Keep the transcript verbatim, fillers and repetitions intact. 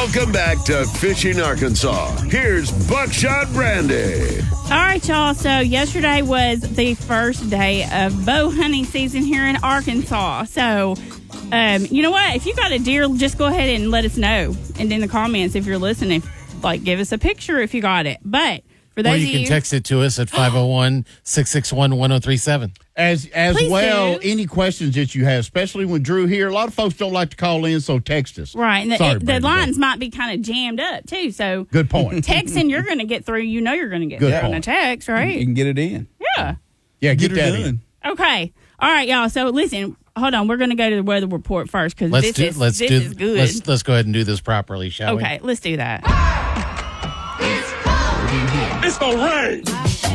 Welcome back to Fishing Arkansas. Here's Buckshot Brandy. All right, y'all. So yesterday was the first day of bow hunting season here in Arkansas. So, um, you know what? If you got a deer, just go ahead and let us know. And in the comments, if you're listening, like give us a picture if you got it. But for those or you of can you, text it to us at five oh one, six six one, one oh three seven. As as Please well, do. any questions that you have, especially when Drew here, a lot of folks don't like to call in, so text us. right? And the, Sorry, it- the Brandon, lines might be kind of jammed up too. So Good point. texting, you're going to get through. You know, you're going to get Good through on a point. text, You right? can get it in. Yeah. Yeah, get, Get, that it in. done. Okay. All right, y'all. So listen, hold on. We're going to go to the weather report first because Let's this do is let's this do is good. let's let's go ahead and do this properly, shall we? Okay, let's do that. It's gonna rain.